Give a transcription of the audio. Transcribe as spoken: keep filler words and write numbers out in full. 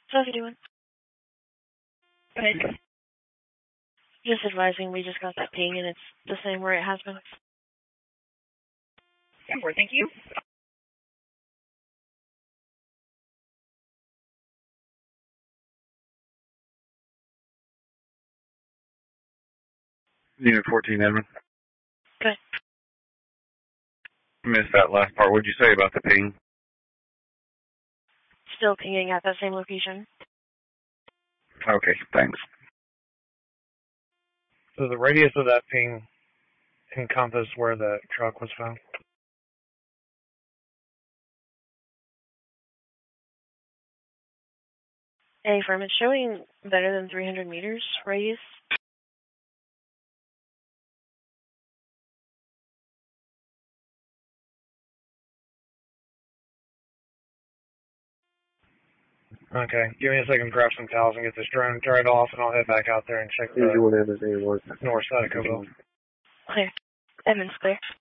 How's he doing? Good. Just advising, we just got that ping and it's the same where it has been. Yeah, well, thank you. Unit fourteen, Edmund. Good. Missed that last part. What'd you say about the ping? Still pinging at that same location. Okay, thanks. So the radius of that ping encompass where the truck was found? Hey, firm, it's showing better than three hundred meters radius. Okay, give me a second to grab some towels and get this drone dried off, and I'll head back out there and check the north side of Cobell. Clear. Edmund's clear.